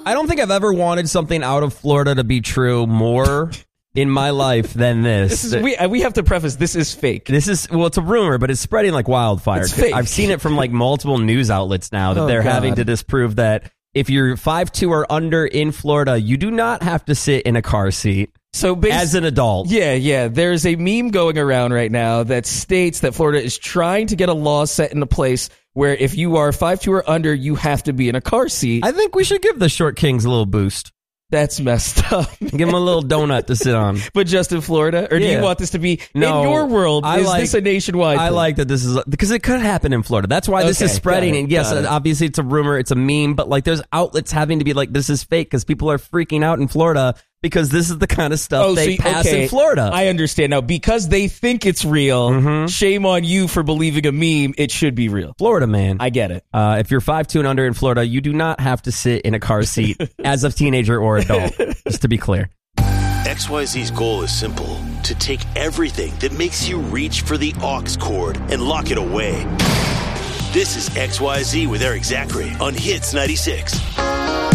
I don't think I've ever wanted something out of Florida to be true more in my life than this. We have to preface, this is fake. It's a rumor, but it's spreading like wildfire. It's fake. I've seen it from like multiple news outlets now that they're having to disprove that if you're 5'2" or under in Florida, you do not have to sit in a car seat. So as an adult. Yeah. There's a meme going around right now that states that Florida is trying to get a law set into place where if you are 5'2" or under, you have to be in a car seat. I think we should give the short kings a little boost. That's messed up. Give them a little donut to sit on. But just in Florida? Or do you want this to be in your world? This a nationwide thing? I like that this is, because it could happen in Florida. That's why this is spreading. And yes, obviously it's a rumor, it's a meme, but like there's outlets having to be like, this is fake because people are freaking out in Florida because this is the kind of stuff they pass in Florida. I understand now. Because they think it's real, shame on you for believing a meme. It should be real. Florida, man. I get it. If you're 5'2" and under in Florida, you do not have to sit in a car seat as a teenager or adult, just to be clear. XYZ's goal is simple: to take everything that makes you reach for the aux cord and lock it away. This is XYZ with Eric Zachary on Hits 96.